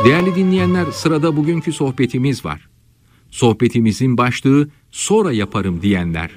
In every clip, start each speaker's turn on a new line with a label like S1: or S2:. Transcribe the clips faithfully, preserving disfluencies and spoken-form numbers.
S1: Değerli dinleyenler, sırada bugünkü sohbetimiz var. Sohbetimizin başlığı sonra yaparım diyenler.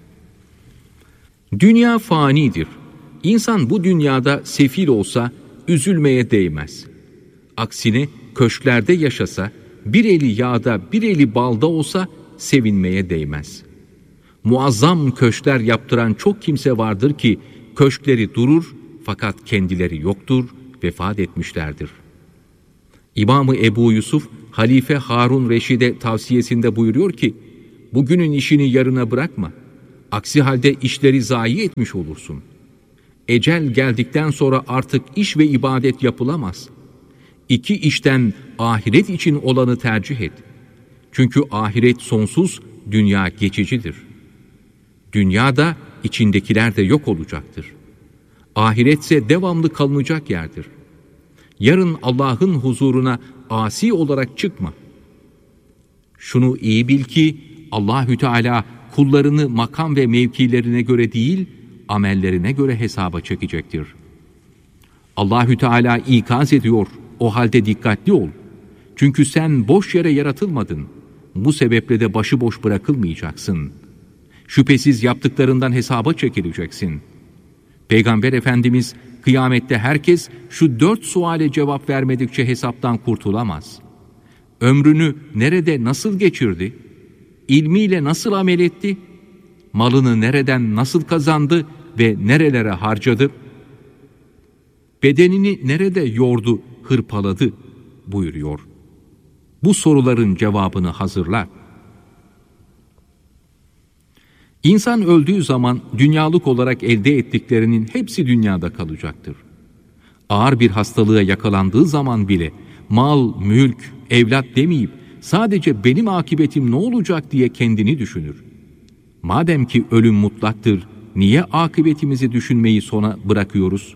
S1: Dünya fanidir. İnsan bu dünyada sefil olsa üzülmeye değmez. Aksine köşklerde yaşasa, bir eli yağda bir eli balda olsa sevinmeye değmez. Muazzam köşkler yaptıran çok kimse vardır ki köşkleri durur fakat kendileri yoktur, vefat etmişlerdir. İmam-ı Ebu Yusuf, Halife Harun Reşid'e tavsiyesinde buyuruyor ki, bugünün işini yarına bırakma. Aksi halde işleri zayi etmiş olursun. Ecel geldikten sonra artık iş ve ibadet yapılamaz. İki işten ahiret için olanı tercih et. Çünkü ahiret sonsuz, dünya geçicidir. Dünya da içindekiler de yok olacaktır. Ahiretse devamlı kalınacak yerdir. Yarın Allah'ın huzuruna asi olarak çıkma. Şunu iyi bil ki Allahü Teala kullarını makam ve mevkilerine göre değil, amellerine göre hesaba çekecektir. Allahü Teala ikaz ediyor, o halde dikkatli ol. Çünkü sen boş yere yaratılmadın. Bu sebeple de başıboş bırakılmayacaksın. Şüphesiz yaptıklarından hesaba çekileceksin. Peygamber Efendimiz, kıyamette herkes şu dört suale cevap vermedikçe hesaptan kurtulamaz. Ömrünü nerede nasıl geçirdi? İlmiyle nasıl amel etti? Malını nereden nasıl kazandı ve nerelere harcadı? Bedenini nerede yordu, hırpaladı buyuruyor. Bu soruların cevabını hazırla. İnsan öldüğü zaman dünyalık olarak elde ettiklerinin hepsi dünyada kalacaktır. Ağır bir hastalığa yakalandığı zaman bile mal, mülk, evlat demeyip sadece benim akıbetim ne olacak diye kendini düşünür. Madem ki ölüm mutlaktır, niye akıbetimizi düşünmeyi sona bırakıyoruz?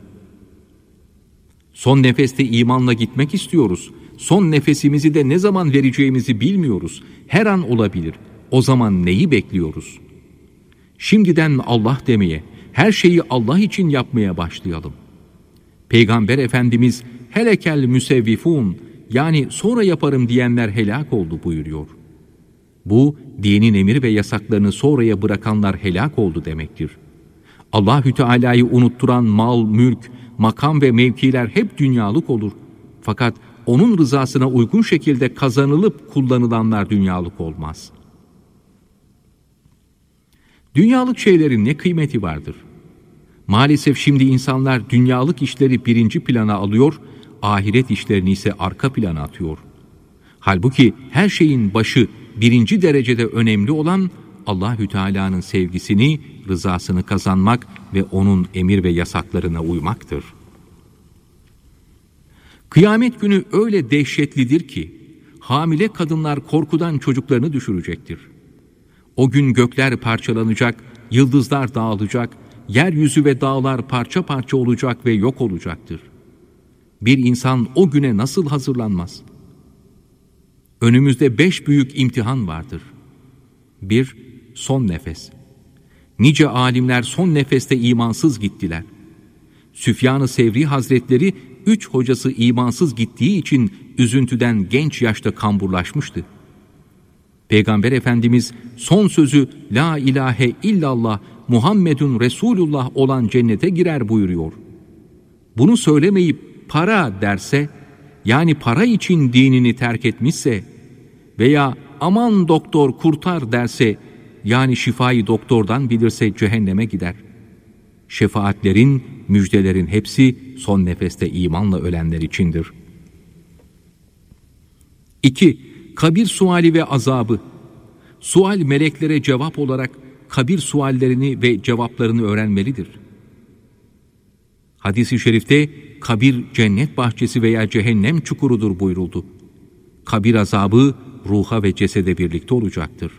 S1: Son nefeste imanla gitmek istiyoruz. Son nefesimizi de ne zaman vereceğimizi bilmiyoruz. Her an olabilir. O zaman neyi bekliyoruz? Şimdiden Allah demeye, her şeyi Allah için yapmaya başlayalım. Peygamber Efendimiz helekel müsevvifun, yani sonra yaparım diyenler helak oldu buyuruyor. Bu dinin emir ve yasaklarını sonraya bırakanlar helak oldu demektir. Allahü Teala'yı unutturan mal, mülk, makam ve mevkiler hep dünyalık olur. Fakat onun rızasına uygun şekilde kazanılıp kullanılanlar dünyalık olmaz. Dünyalık şeylerin ne kıymeti vardır? Maalesef şimdi insanlar dünyalık işleri birinci plana alıyor, ahiret işlerini ise arka plana atıyor. Halbuki her şeyin başı birinci derecede önemli olan Allahü Teala'nın sevgisini, rızasını kazanmak ve onun emir ve yasaklarına uymaktır. Kıyamet günü öyle dehşetlidir ki hamile kadınlar korkudan çocuklarını düşürecektir. O gün gökler parçalanacak, yıldızlar dağılacak, yeryüzü ve dağlar parça parça olacak ve yok olacaktır. Bir insan o güne nasıl hazırlanmaz? Önümüzde beş büyük imtihan vardır. Bir, son nefes. Nice alimler son nefeste imansız gittiler. Süfyan-ı Sevri Hazretleri, üç hocası imansız gittiği için üzüntüden genç yaşta kamburlaşmıştı. Peygamber Efendimiz son sözü La ilahe illallah Muhammedun Resulullah olan cennete girer buyuruyor. Bunu söylemeyip para derse, yani para için dinini terk etmişse veya aman doktor kurtar derse, yani şifayı doktordan bilirse cehenneme gider. Şefaatlerin, müjdelerin hepsi son nefeste imanla ölenler içindir. İki, kabir suali ve azabı. Sual meleklere cevap olarak kabir suallerini ve cevaplarını öğrenmelidir. Hadis-i şerifte kabir cennet bahçesi veya cehennem çukurudur buyuruldu. Kabir azabı ruha ve cesede birlikte olacaktır.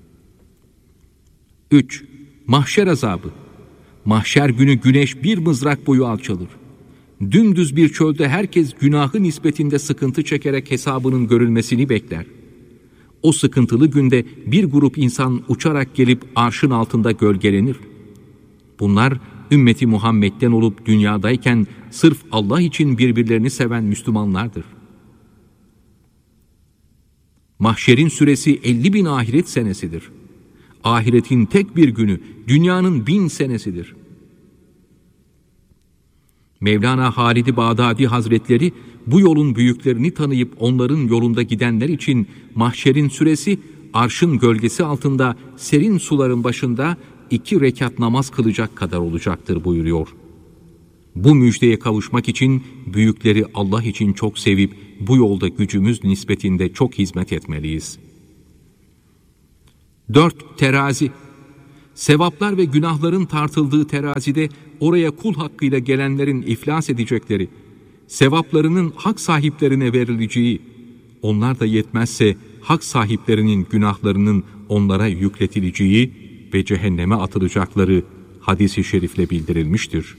S1: Üç, mahşer azabı. Mahşer günü güneş bir mızrak boyu alçalır. Dümdüz bir çölde herkes günahı nispetinde sıkıntı çekerek hesabının görülmesini bekler. O sıkıntılı günde bir grup insan uçarak gelip arşın altında gölgelenir. Bunlar ümmeti Muhammed'den olup dünyadayken sırf Allah için birbirlerini seven Müslümanlardır. Mahşerin süresi elli bin ahiret senesidir. Ahiretin tek bir günü dünyanın bin senesidir. Mevlana Halid-i Bağdadi Hazretleri bu yolun büyüklerini tanıyıp onların yolunda gidenler için mahşerin süresi arşın gölgesi altında serin suların başında iki rekat namaz kılacak kadar olacaktır buyuruyor. Bu müjdeye kavuşmak için büyükleri Allah için çok sevip bu yolda gücümüz nispetinde çok hizmet etmeliyiz. dört. Terazi. Sevaplar ve günahların tartıldığı terazide oraya kul hakkıyla gelenlerin iflas edecekleri, sevaplarının hak sahiplerine verileceği, onlar da yetmezse hak sahiplerinin günahlarının onlara yükletileceği ve cehenneme atılacakları hadis-i şerifle bildirilmiştir.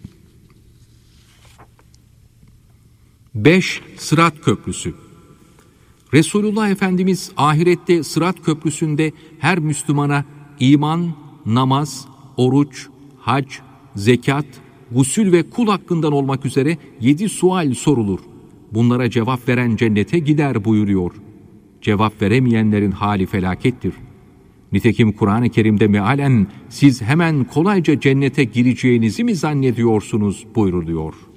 S1: beş. Sırat Köprüsü. Resulullah Efendimiz ahirette Sırat Köprüsü'nde her Müslümana iman, namaz, oruç, hac, zekat, gusül ve kul hakkından olmak üzere yedi sual sorulur. Bunlara cevap veren cennete gider buyuruyor. Cevap veremeyenlerin hali felakettir. Nitekim Kur'an-ı Kerim'de mealen siz hemen kolayca cennete gireceğinizi mi zannediyorsunuz buyruluyor.